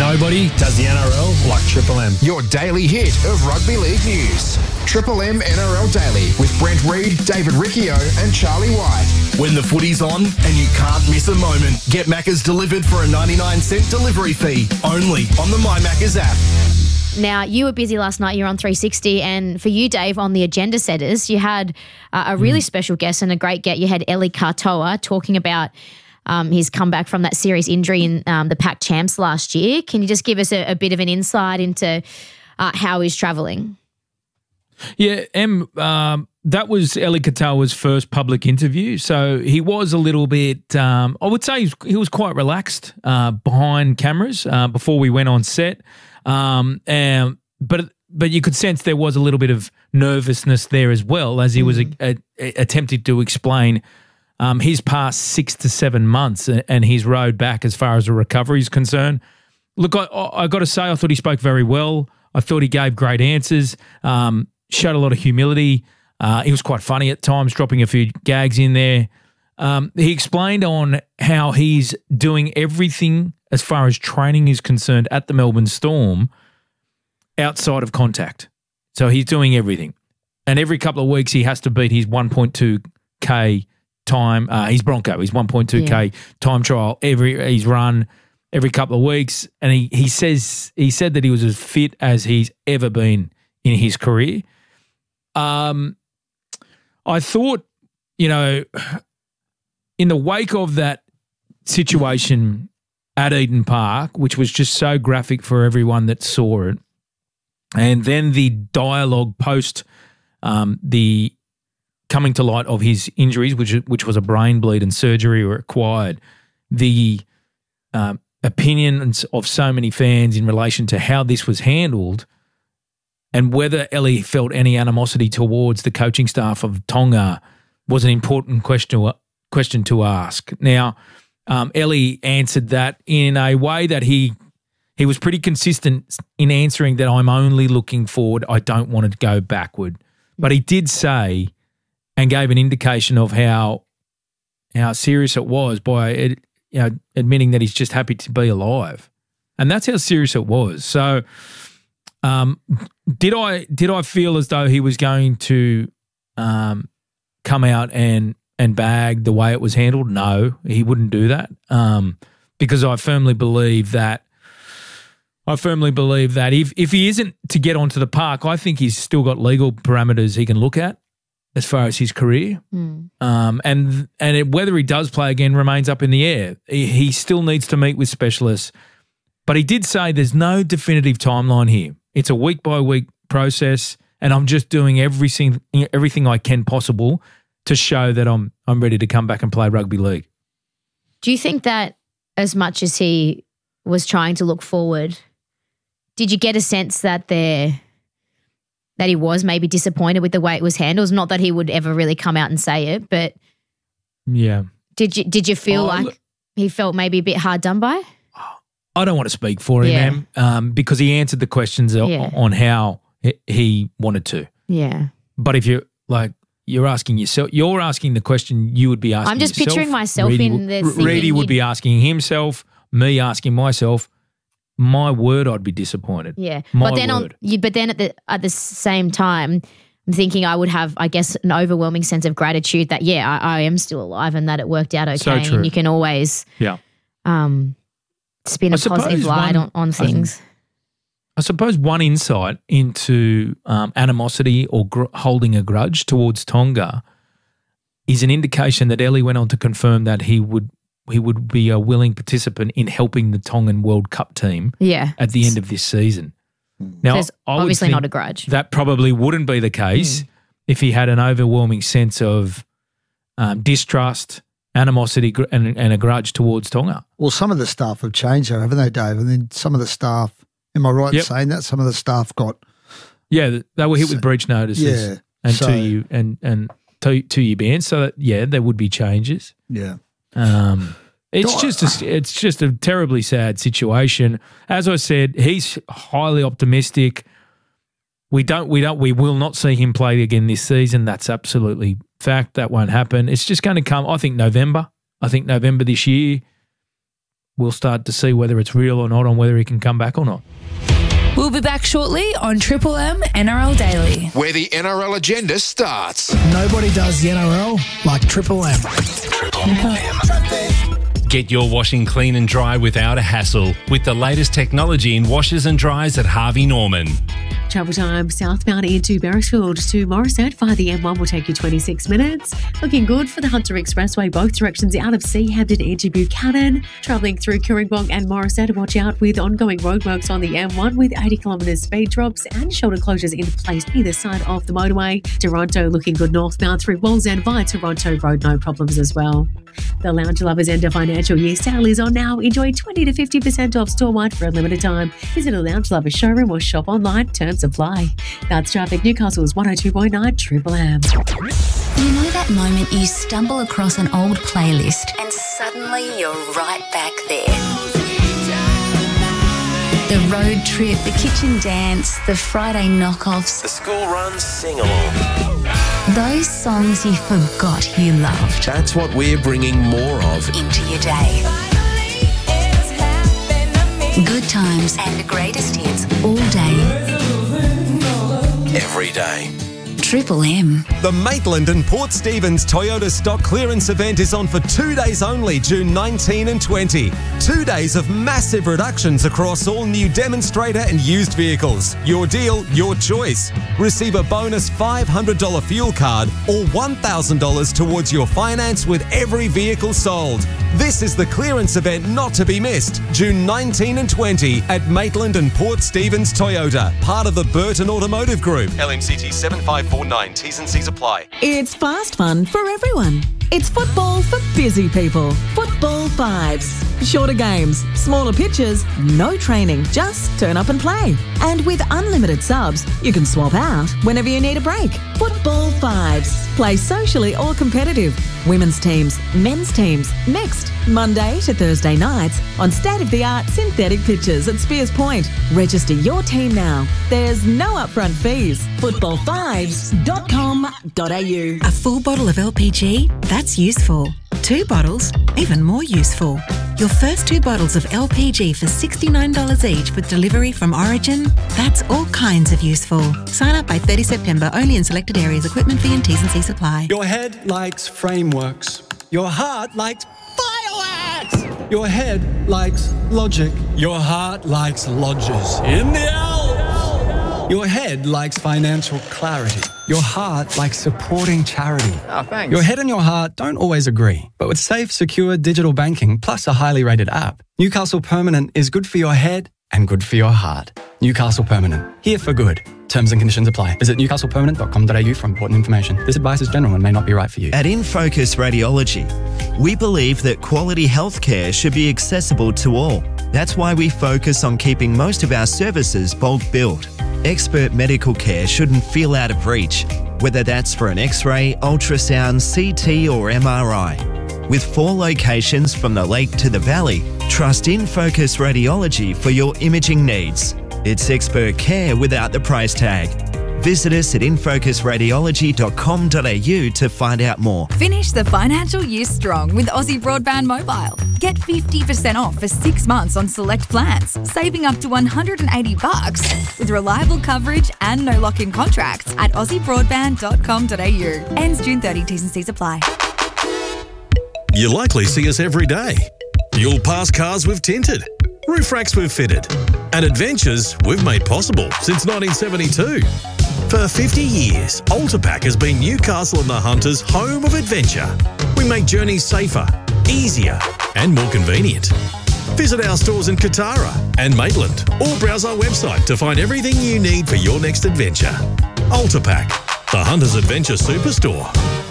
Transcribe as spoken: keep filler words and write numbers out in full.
Nobody does the N R L like Triple M. Your daily hit of rugby league news. Triple M N R L Daily with Brent Reid, David Riccio and Charlie White. When the footy's on and you can't miss a moment, get Macca's delivered for a ninety-nine cent delivery fee only on the My Macca's app. Now, you were busy last night. You're on three sixty. And for you, Dave, on the Agenda Setters, you had uh, a really mm. special guest and a great get. You had Eli Katoa talking about um, his comeback from that serious injury in um, the Pac Champs last year. Can you just give us a, a bit of an insight into uh, how he's travelling? Yeah, Em, um, that was Eli Katoa's first public interview. So he was a little bit, um, I would say he was, he was quite relaxed uh, behind cameras uh, before we went on set. Um, and, but but you could sense there was a little bit of nervousness there as well as he was a, a, a, attempting to explain um, his past six to seven months and his road back as far as the recovery is concerned. Look, I, I got to say I thought he spoke very well. I thought he gave great answers, um, showed a lot of humility. Uh, he was quite funny at times, dropping a few gags in there. Um, he explained on how he's doing everything as far as training is concerned at the Melbourne Storm outside of contact. So he's doing everything. And every couple of weeks he has to beat his one point two K time, uh, his Bronco, his one point two K yeah. time trial, every he's run every couple of weeks. And he, he says he said that he was as fit as he's ever been in his career. Um, I thought, you know, in the wake of that situation at Eden Park, which was just so graphic for everyone that saw it, and then the dialogue post um, the coming to light of his injuries, which which was a brain bleed and surgery required, the um, opinions of so many fans in relation to how this was handled and whether Eli felt any animosity towards the coaching staff of Tonga was an important question to, question to ask. Now, Um, Eli answered that in a way that he he was pretty consistent in answering that I'm only looking forward, I don't want to go backward. But he did say and gave an indication of how how serious it was by it, you know, admitting that he's just happy to be alive. And that's how serious it was. So um, did I did I feel as though he was going to um, come out and and bag the way it was handled? No, he wouldn't do that um, because I firmly believe that I firmly believe that if, if he isn't to get onto the park, I think he's still got legal parameters he can look at as far as his career. Mm. Um, and and it, whether he does play again remains up in the air. He, he still needs to meet with specialists. But he did say there's no definitive timeline here. It's a week-by-week process and I'm just doing everything, everything I can possible to show that I'm I'm ready to come back and play rugby league. Do you think that as much as he was trying to look forward, did you get a sense that there that he was maybe disappointed with the way it was handled? Not that he would ever really come out and say it, but yeah. Did you did you feel oh, like look, he felt maybe a bit hard done by? I don't want to speak for him, yeah. Em, um, because he answered the questions yeah. on how he wanted to. Yeah. But if you like. You're asking yourself. You're asking the question you would be asking. I'm just yourself. picturing myself Reedy, in this. Reedy would be asking himself. Me asking myself. My word, I'd be disappointed. Yeah, my but then word. On, you, but then at the at the same time, I'm thinking I would have, I guess, an overwhelming sense of gratitude that yeah, I, I am still alive and that it worked out okay. So true. And you can always yeah, um, spin a I positive light one, on, on things. I, I suppose one insight into um, animosity or gr- holding a grudge towards Tonga is an indication that Eli went on to confirm that he would he would be a willing participant in helping the Tongan World Cup team yeah. at the end of this season. Now, There's I obviously not a grudge. That probably wouldn't be the case mm. if he had an overwhelming sense of um, distrust, animosity and, and a grudge towards Tonga. Well, some of the staff have changed though, haven't they, Dave? And then some of the staff, am I right yep. in saying that? Some of the staff got... Yeah, they were hit with breach notices yeah, and so, two-year and, and two, two-year bans. So, that, yeah, there would be changes. Yeah. Um, it's just a, it's just a terribly sad situation. As I said, he's highly optimistic. We don't we don't we will not see him play again this season. That's absolutely fact. That won't happen. It's just going to come. I think November. I think November this year. we'll start to see whether it's real or not, on whether he can come back or not. We'll be back shortly on Triple M N R L Daily, where the N R L agenda starts. Nobody does the N R L like Triple M. Triple M. Get your washing clean and dry without a hassle with the latest technology in washers and dryers at Harvey Norman. Travel time southbound into Beresfield to Morisset via the M one will take you twenty-six minutes. Looking good for the Hunter Expressway, both directions out of Seahampton into Buchanan. Travelling through Cooranbong and Morisset, watch out with ongoing roadworks on the M one with eighty kilometres speed drops and shoulder closures in place either side of the motorway. Toronto looking good northbound through Wallsend via Toronto Road, no problems as well. The Lounge Lovers End of Financial Year sale is on now. Enjoy twenty to fifty percent off store-wide for a limited time. Visit a Lounge Lovers showroom or shop online. Terms apply. That's traffic. Newcastle's one oh two point nine Triple M. You know that moment you stumble across an old playlist and suddenly you're right back there. The road trip, the kitchen dance, the Friday knockoffs. The school run sing-along. Those songs you forgot you loved. That's what we're bringing more of into your day. Good times and the greatest hits all day. Every day. Triple M. The Maitland and Port Stephens Toyota Stock Clearance Event is on for two days only, June nineteenth and twentieth. Two days of massive reductions across all new demonstrator and used vehicles. Your deal, your choice. Receive a bonus five hundred dollars fuel card or one thousand dollars towards your finance with every vehicle sold. This is the clearance event not to be missed, June nineteenth and twentieth at Maitland and Port Stephens Toyota, part of the Burton Automotive Group. L M C T seven five four nine, T's and C's apply. It's fast fun for everyone. It's football for busy people. Football Fives. Shorter games, smaller pitches, no training, just turn up and play. And with unlimited subs, you can swap out whenever you need a break. Football Fives. Play socially or competitive. Women's teams, men's teams, mixed. Monday to Thursday nights on state-of-the-art synthetic pitches at Spears Point. Register your team now. There's no upfront fees. football fives dot com dot a u. A full bottle of L P G? That's useful. Two bottles? Even more useful. Your first two bottles of L P G for sixty-nine dollars each with delivery from Origin? That's all kinds of useful. Sign up by thirtieth September, only in selected areas. Equipment fee and T's and C's apply. Your head likes frameworks. Your heart likes fireworks. Your head likes logic. Your heart likes lodges in the Alps. Your head likes financial clarity. Your heart likes supporting charity. Oh, thanks. Your head and your heart don't always agree, but with safe, secure digital banking plus a highly rated app, Newcastle Permanent is good for your head and good for your heart. Newcastle Permanent, here for good. Terms and conditions apply. Visit newcastle permanent dot com dot a u for important information. This advice is general and may not be right for you. At InFocus Radiology, we believe that quality healthcare should be accessible to all. That's why we focus on keeping most of our services bulk billed. Expert medical care shouldn't feel out of reach, whether that's for an X-ray, ultrasound, C T or M R I. With four locations from the lake to the valley, trust InFocus Radiology for your imaging needs. It's expert care without the price tag. Visit us at infocus radiology dot com dot a u to find out more. Finish the financial year strong with Aussie Broadband Mobile. Get fifty percent off for six months on select plans, saving up to one hundred eighty bucks with reliable coverage and no lock-in contracts at aussie broadband dot com dot a u. Ends June thirtieth, T's and C's apply. You likely see us every day. You'll pass cars we've tinted, roof racks we've fitted, and adventures we've made possible since nineteen seventy-two. For fifty years, Ultrapack has been Newcastle and the Hunters' home of adventure. We make journeys safer, easier and more convenient. Visit our stores in Katara and Maitland or browse our website to find everything you need for your next adventure. Ultrapack, the Hunters Adventure Superstore.